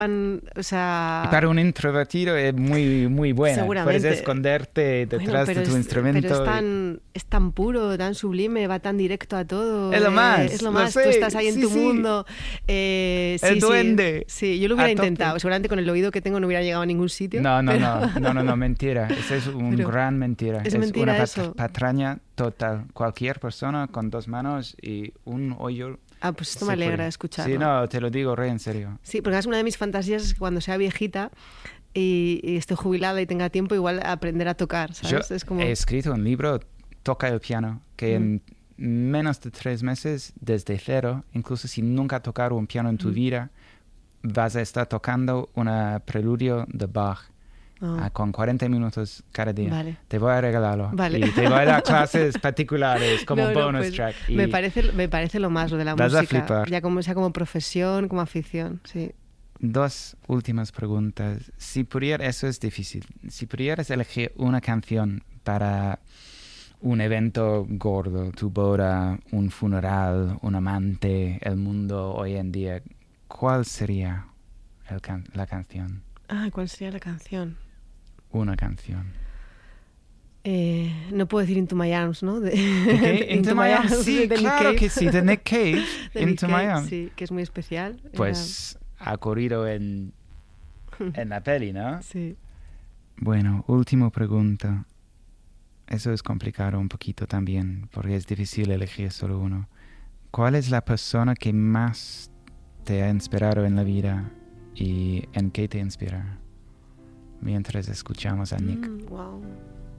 O sea... Y para un introvertido es muy, muy buena. Seguramente. Puedes esconderte detrás de tu instrumento. Pero es tan puro, tan sublime, va tan directo a todo. Es lo más. Es lo más. Sé. Tú estás ahí en tu mundo. El duende. Sí, yo lo hubiera intentado. Seguramente con el oído que tengo no hubiera llegado a ningún sitio. No, mentira. Eso es gran mentira. Es mentira una eso. patraña total. Cualquier persona con 2 manos y un oído... Ah, pues esto me alegra escucharlo. Sí, no, te lo digo en serio. Sí, porque es una de mis fantasías es que cuando sea viejita y esté jubilada y tenga tiempo, igual aprender a tocar, ¿sabes? Yo he escrito un libro, Toca el piano, que en menos de 3 meses, desde cero, incluso si nunca has tocado un piano en tu vida, vas a estar tocando una preludio de Bach. Con 40 minutos cada día. Vale. Te voy a regalarlo. Vale. Y te voy a dar clases particulares como bonus pues, track. Y me parece lo más lo de la vas música. A flipar. Ya como profesión, como afición, sí. 2 últimas preguntas. Eso es difícil. Si pudieras elegir una canción para un evento gordo, tu boda, un funeral, un amante, el mundo hoy en día, ¿cuál sería la canción? ¿Cuál sería la canción? Una canción. No puedo decir Into My Arms, ¿no? Into My Arms, sí, claro que sí, de Nick Cave. Into My Arms. Sí, que es muy especial. Pues ha corrido en la peli, ¿no? Sí. Bueno, última pregunta. Eso es complicado un poquito también, porque es difícil elegir solo uno. ¿Cuál es la persona que más te ha inspirado en la vida y en qué te inspira? Mientras escuchamos a Nick. Wow.